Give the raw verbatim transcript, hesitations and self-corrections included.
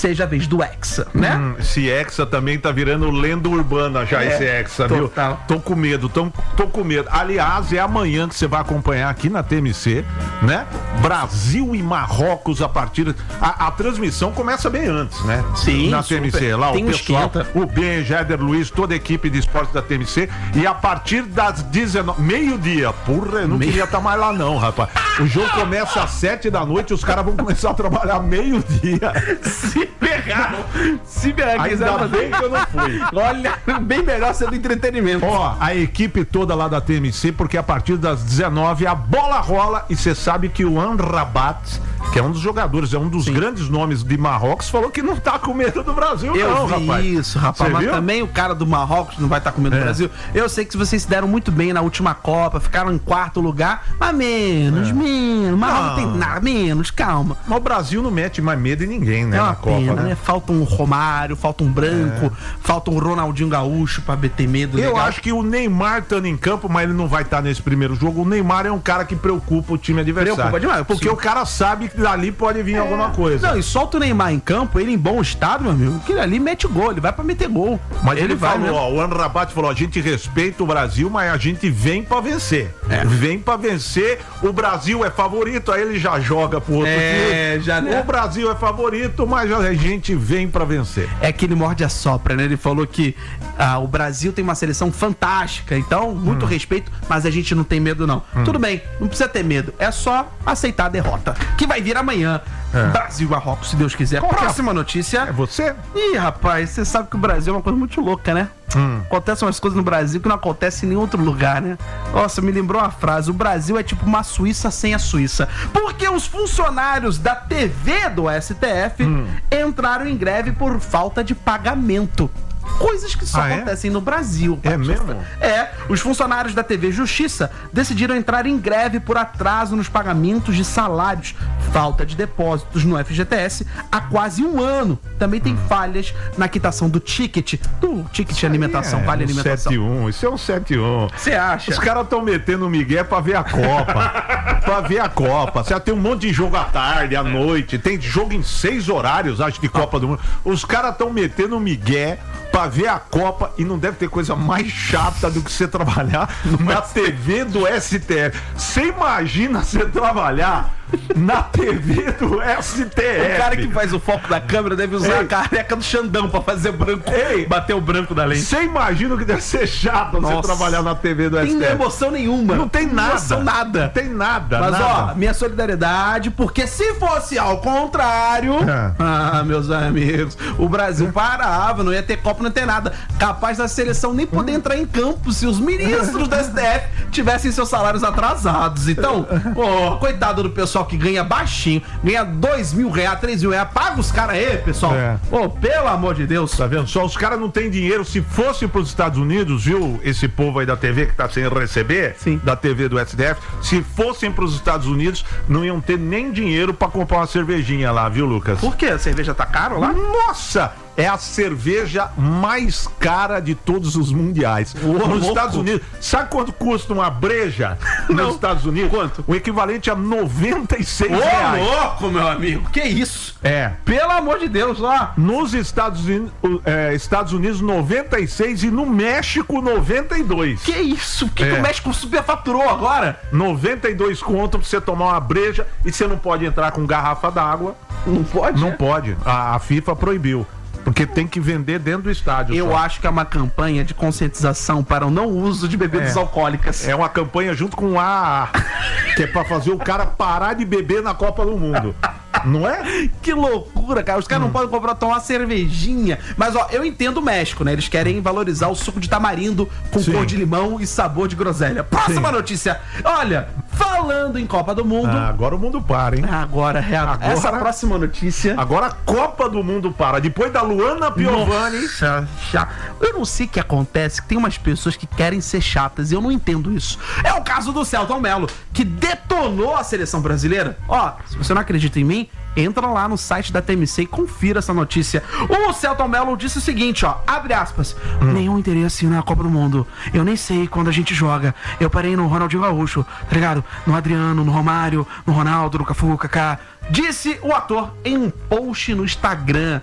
seja a vez do Hexa, né? Hum, esse Hexa também tá virando lenda urbana já, é, esse Hexa, viu? Total. Tô com medo, tô, tô com medo. Aliás, é amanhã que você vai acompanhar aqui na T M C, né? Brasil e Marrocos a partir... A, a transmissão começa bem antes, né? Sim, na T M C. super. Lá Tem o um pessoal, esquenta. o Ben, Jader Luiz, toda a equipe de esportes da T M C. E a partir das dezenove... Meio-dia. Porra, eu não Meio... queria estar mais lá não, rapaz. O jogo começa às sete da noite, os caras vão começar a trabalhar meio-dia. Se pegar, se pegar, Ainda bem que eu não fui. Olha, bem melhor ser do entretenimento. Ó, a equipe toda lá da T M C, porque a partir das dezenove a bola rola e você sabe que o Amrabat, que é um dos jogadores, é um dos Sim. grandes nomes de Marrocos, falou que não tá com medo do Brasil, eu não, vi rapaz. Isso, rapaz, Cê mas viu? também o cara do Marrocos não vai estar tá com medo é. do Brasil. Eu sei que vocês se deram muito bem na última Copa, ficaram em quarto lugar, mas menos, é. menos, Marrocos não tem nada, menos, calma. Mas o Brasil não mete mais medo em ninguém, né, é na Copa, pena, né? né? Falta um Romário, falta um Branco, é. falta um Ronaldinho Gaúcho pra meter medo. Eu legal. acho que o Neymar estando em campo, mas ele não vai estar nesse primeiro jogo. O Neymar é um cara que preocupa o time adversário. Preocupa demais. Porque Sim. o cara sabe que dali pode vir é. alguma coisa. Não, e solta o Neymar em campo, ele em bom estado, meu amigo, que ele ali mete gol, ele vai pra meter gol. Mas ele, ele falou, vai, ó, o Amrabat falou, a gente respeita o Brasil, mas a gente vem pra vencer. É. Vem pra vencer, o Brasil é favorito, aí ele já joga pro outro é, time. Já, né? O Brasil é favorito, mas a gente vem pra vencer. É que ele morde a sopra, né? Ele falou que ah, o Brasil tem uma seleção fantástica, então, muito hum. respeito, mas a gente não tem medo, não. Hum. Tudo bem, não precisa ter medo, é só aceitar a derrota, que vai vir amanhã. É. Brasil e Marrocos, se Deus quiser. Qual Próxima é? notícia. É você? Ih, rapaz, você sabe que o Brasil é uma coisa muito louca, né? Hum. Acontecem umas coisas no Brasil que não acontecem em nenhum outro lugar, né? Nossa, me lembrou uma frase: o Brasil é tipo uma Suíça sem a Suíça. Porque os funcionários da T V do S T F hum. entraram em greve por falta de pagamento. Coisas que só ah, acontecem é? no Brasil. É mesmo? É, os funcionários da T V Justiça decidiram entrar em greve por atraso nos pagamentos de salários, falta de depósitos no F G T S há quase um ano. Também tem hum. falhas na quitação do ticket, do ticket de alimentação, é, vale alimentação. sete um, isso é um sete um. Você acha? Os caras estão metendo o migué pra ver a Copa. Pra ver a Copa. Você tem um monte de jogo à tarde, à noite, tem jogo em seis horários, acho, de Copa ah. do Mundo. Os caras estão metendo o migué pra ver a Copa e não deve ter coisa mais chata do que você trabalhar na T V do S T F. Você imagina você trabalhar na T V do S T F? O cara que faz o foco da câmera deve usar Ei. a careca do Xandão pra fazer branco, Ei. bater o branco da lente. Você imagina que deve ser chato Nossa. você trabalhar na T V do S T F? Não tem emoção nenhuma. Não tem nada. Emoção nada. Não tem nada. Mas nada. ó, minha solidariedade, porque se fosse ao contrário, é. ah, meus amigos, o Brasil parava, não ia ter Copa, não ia ter nada. Capaz da seleção nem poder hum. entrar em campo se os ministros do S T F tivessem seus salários atrasados. Então, pô, coitado do pessoal que ganha baixinho, ganha dois mil reais, três mil reais, paga os caras aí, pessoal. É. Pô, pelo amor de Deus. Tá vendo? Só os caras não têm dinheiro. Se fosse pros Estados Unidos, viu? Esse povo aí da T V que tá sem receber, Sim. da T V do S T F, se fossem pros Estados Unidos, não iam ter nem dinheiro pra comprar uma cervejinha lá, viu, Lucas? Por quê? A cerveja tá caro lá? Nossa! É a cerveja mais cara de todos os mundiais. Uou, nos louco. Estados Unidos. Sabe quanto custa uma breja nos Estados Unidos? Quanto? O equivalente a noventa e seis Ô, reais. louco, meu amigo. Que isso? É. Pelo amor de Deus, lá. Nos Estados Unidos, é, Estados Unidos noventa e seis e no México noventa e dois. Que isso? Por que, é. que o México superfaturou agora? noventa e dois conto pra você tomar uma breja e você não pode entrar com garrafa d'água. Não pode? Não é? pode. A, a FIFA proibiu. Porque tem que vender dentro do estádio. Eu só. acho que é uma campanha de conscientização para o não uso de bebidas é. alcoólicas. É uma campanha junto com o A A, que é pra fazer o cara parar de beber na Copa do Mundo. Não é? Que loucura, cara. Os caras hum. não podem comprar, tomar uma cervejinha. Mas, ó, eu entendo o México, né? Eles querem valorizar o suco de tamarindo com Sim. cor de limão e sabor de groselha. Próxima Sim. notícia. Olha, falando em Copa do Mundo... Ah, agora o mundo para, hein? Agora, é agora, essa próxima notícia... Agora a Copa do Mundo para. Depois da Luana Piovani... Nossa, já. Eu não sei o que acontece, que tem umas pessoas que querem ser chatas e eu não entendo isso. É o caso do Selton Mello, que detonou a seleção brasileira. Ó, se você não acredita em mim, entra lá no site da T M C e confira essa notícia. O Selton Mello disse o seguinte, ó, abre aspas, hum. nenhum interesse na Copa do Mundo. Eu nem sei quando a gente joga. Eu parei no Ronaldinho Gaúcho, tá ligado? No Adriano, no Romário, no Ronaldo, no Cafu, Kaká. Disse o ator em um post no Instagram.